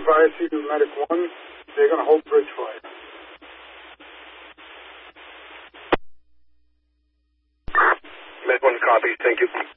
advise you to Medic 1. They're going to hold bridge for you. Med 1 copy. Thank you.